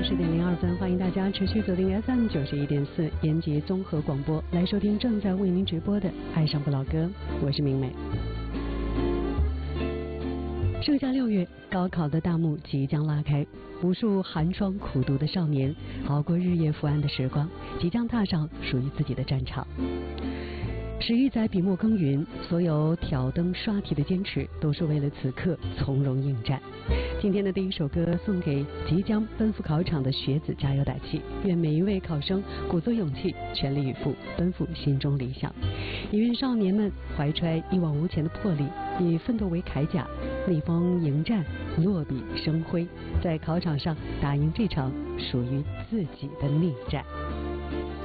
10:02，欢迎大家持续锁定 FM 91.4延吉综合广播来收听正在为您直播的《爱上不老歌》，我是明美。盛夏6月，高考的大幕即将拉开，无数寒窗苦读的少年熬过日夜伏案的时光，即将踏上属于自己的战场。11载笔墨耕耘，所有挑灯刷题的坚持，都是为了此刻从容应战。今天的第一首歌送给即将奔赴考场的学子，加油打气！愿每一位考生鼓足勇气，全力以赴，奔赴心中理想。也愿少年们怀揣一往无前的魄力，以奋斗为铠甲，逆风迎战，落笔生辉，在考场上打赢这场属于自己的逆战。